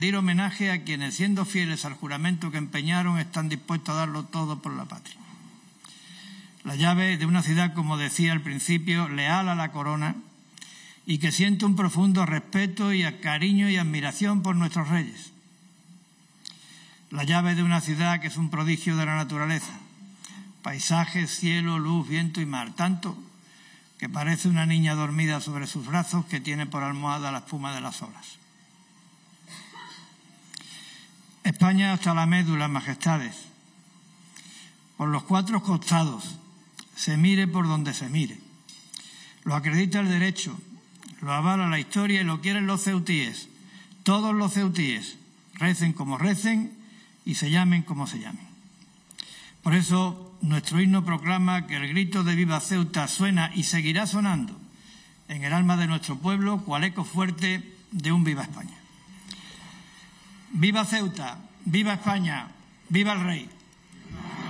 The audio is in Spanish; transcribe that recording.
rendir homenaje a quienes, siendo fieles al juramento que empeñaron, están dispuestos a darlo todo por la patria. La llave de una ciudad, como decía al principio, leal a la corona y que siente un profundo respeto y cariño y admiración por nuestros reyes. La llave de una ciudad que es un prodigio de la naturaleza. Paisajes, cielo, luz, viento y mar. Tanto que parece una niña dormida sobre sus brazos que tiene por almohada la espuma de las olas. España hasta la médula, majestades. Por los cuatro costados, se mire por donde se mire. Lo acredita el derecho, lo avala la historia y lo quieren los ceutíes. Todos los ceutíes, recen como recen y se llamen como se llamen. Por eso nuestro himno proclama que el grito de Viva Ceuta suena y seguirá sonando en el alma de nuestro pueblo cual eco fuerte de un Viva España. ¡Viva Ceuta! ¡Viva España! ¡Viva el Rey!